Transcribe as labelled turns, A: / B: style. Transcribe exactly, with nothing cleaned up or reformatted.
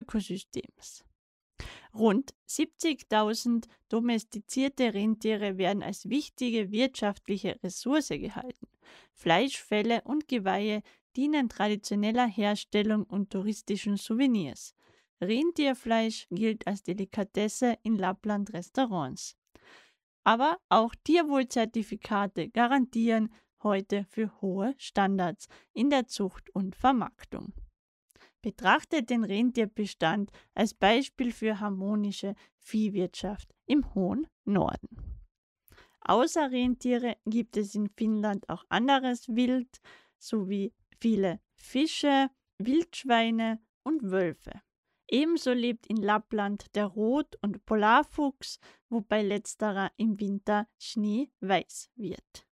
A: Ökosystems. Rund siebzigtausend domestizierte Rentiere werden als wichtige wirtschaftliche Ressource gehalten. Fleischfelle und Geweihe dienen traditioneller Herstellung und touristischen Souvenirs. Rentierfleisch gilt als Delikatesse in Lappland-Restaurants. Aber auch Tierwohlzertifikate garantieren heute für hohe Standards in der Zucht und Vermarktung. Betrachtet den Rentierbestand als Beispiel für harmonische Viehwirtschaft im hohen Norden. Außer Rentiere gibt es in Finnland auch anderes Wild sowie viele Fische, Wildschweine und Wölfe. Ebenso lebt in Lappland der Rot- und Polarfuchs, wobei letzterer im Winter schneeweiß wird.